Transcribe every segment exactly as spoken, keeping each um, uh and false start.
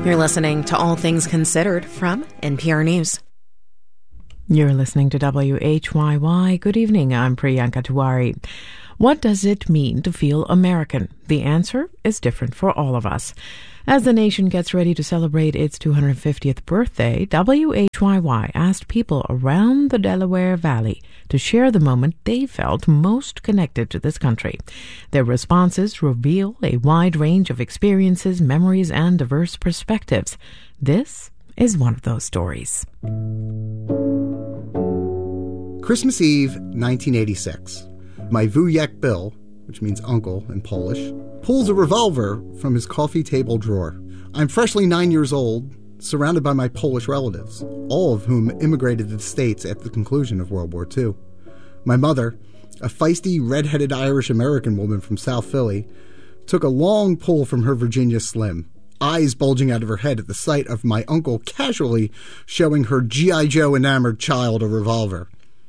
You're listening to All Things Considered from N P R News. You're listening to W H Y Y. Good evening. I'm Priyanka Tiwari. What does it mean to feel American? The answer is different for all of us. As the nation gets ready to celebrate its two hundred fiftieth birthday, W H Y Y asked people around the Delaware Valley to share the moment they felt most connected to this country. Their responses reveal a wide range of experiences, memories, and diverse perspectives. This is one of those stories. Christmas Eve, nineteen eighty-six. My wujek Bill, which means uncle in Polish, pulls a revolver from his coffee table drawer. I'm freshly nine years old, surrounded by my Polish relatives, all of whom immigrated to the States at the conclusion of World War Two. My mother, a feisty, red-headed Irish-American woman from South Philly, took a long pull from her Virginia Slim, eyes bulging out of her head at the sight of my uncle casually showing her G I. Joe enamored child a revolver.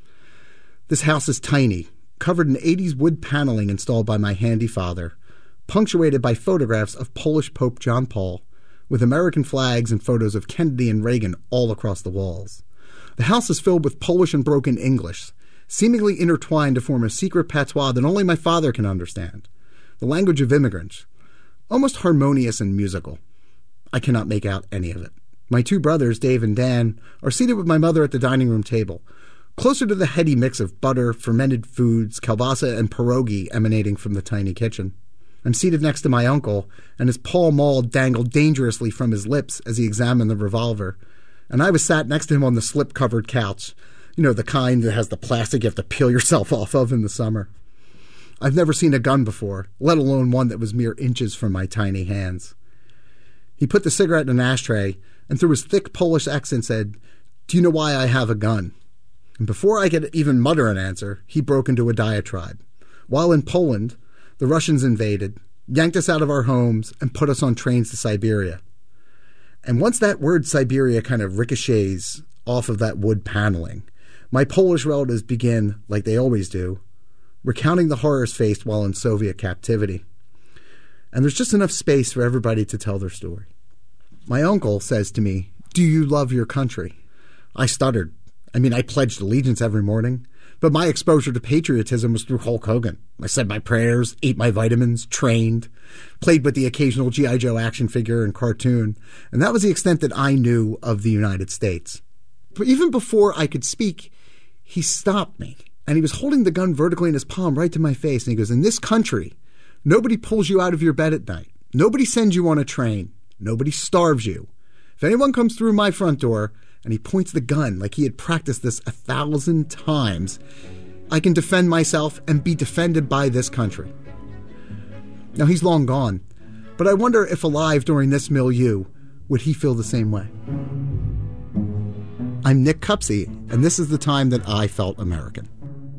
This house is tiny, covered in eighties wood paneling installed by my handy father, punctuated by photographs of Polish Pope John Paul, with American flags and photos of Kennedy and Reagan all across the walls. The house is filled with Polish and broken English, seemingly intertwined to form a secret patois that only my father can understand, the language of immigrants, almost harmonious and musical. I cannot make out any of it. My two brothers, Dave and Dan, are seated with my mother at the dining room table, closer to the heady mix of butter, fermented foods, kielbasa, and pierogi emanating from the tiny kitchen. I'm seated next to my uncle, and his Pall Mall dangled dangerously from his lips as he examined the revolver. And I was sat next to him on the slip-covered couch, you know, the kind that has the plastic you have to peel yourself off of in the summer. I've never seen a gun before, let alone one that was mere inches from my tiny hands. He put the cigarette in an ashtray, and through his thick Polish accent said, "Do you know why I have a gun?" And before I could even mutter an answer, he broke into a diatribe. While in Poland, the Russians invaded, yanked us out of our homes, and put us on trains to Siberia. And once that word Siberia kind of ricochets off of that wood paneling, my Polish relatives begin, like they always do, recounting the horrors faced while in Soviet captivity. And there's just enough space for everybody to tell their story. My uncle says to me, "Do you love your country?" I stuttered. I mean, I pledged allegiance every morning, but my exposure to patriotism was through Hulk Hogan. I said my prayers, ate my vitamins, trained, played with the occasional G I. Joe action figure and cartoon, and that was the extent that I knew of the United States. But even before I could speak, he stopped me, and he was holding the gun vertically in his palm right to my face, and he goes, "In this country, nobody pulls you out of your bed at night. Nobody sends you on a train. Nobody starves you. If anyone comes through my front door," and he points the gun like he had practiced this a thousand times, "I can defend myself and be defended by this country." Now, he's long gone, but I wonder if alive during this milieu, would he feel the same way? I'm Nick Cupsey, and this is the time that I felt American.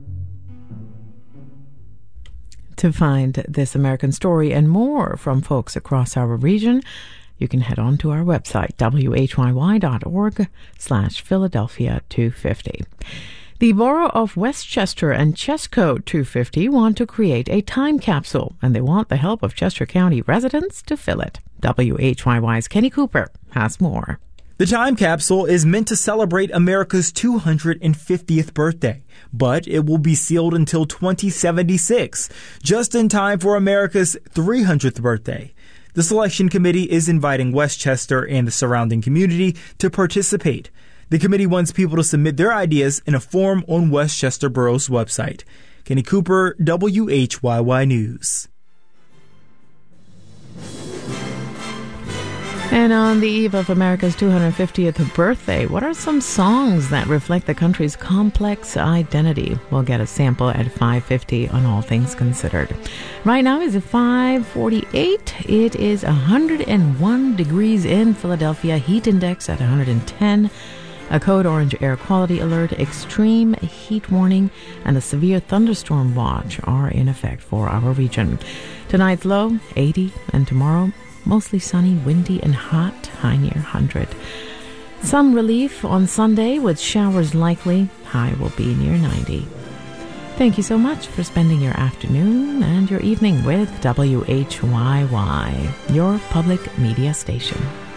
To find this American story and more from folks across our region, you can head on to our website, W H Y Y dot org slash Philadelphia two fifty. The borough of Westchester and Chesco two fifty want to create a time capsule, and they want the help of Chester County residents to fill it. W H Y Y's Kenny Cooper has more. The time capsule is meant to celebrate America's two hundred fiftieth birthday, but it will be sealed until twenty seventy-six, just in time for America's three hundredth birthday. The selection committee is inviting Westchester and the surrounding community to participate. The committee wants people to submit their ideas in a form on Westchester Borough's website. Kenny Cooper, W H Y Y News. And on the eve of America's two hundred fiftieth birthday, what are some songs that reflect the country's complex identity? We'll get a sample at five fifty on All Things Considered. Right now is five forty-eight. It is one hundred one degrees in Philadelphia, heat index at one hundred ten. A code orange air quality alert, extreme heat warning, and a severe thunderstorm watch are in effect for our region. Tonight's low, eighty, and tomorrow, mostly sunny, windy, and hot, high near one hundred. Some relief on Sunday with showers likely. High will be near ninety. Thank you so much for spending your afternoon and your evening with W H Y Y, your public media station.